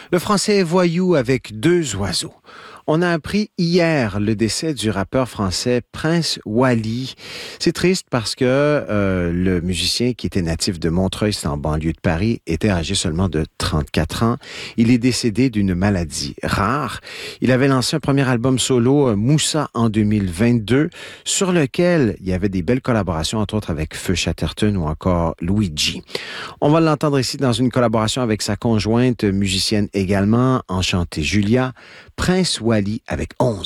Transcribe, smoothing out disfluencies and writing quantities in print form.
Le français Voyou avec deux oiseaux. On a appris hier le décès du rappeur français Prince Wally. C'est triste parce que le musicien qui était natif de Montreuil, c'est en banlieue de Paris, était âgé seulement de 34 ans. Il est décédé d'une maladie rare. Il avait lancé un premier album solo, Moussa, en 2022, sur lequel il y avait des belles collaborations, entre autres avec Feu Chatterton ou encore Luigi. On va l'entendre ici dans une collaboration avec sa conjointe, musicienne également, enchantée Julia, Prince Wally avec 11.